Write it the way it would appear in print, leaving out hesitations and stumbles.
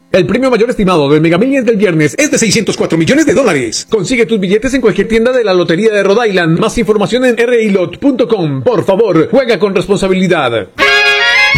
El premio mayor estimado del Mega Millions del viernes es de $604 millones. Consigue tus billetes en cualquier tienda de la Lotería de Rhode Island. Más información en rilot.com. Por favor, juega con responsabilidad.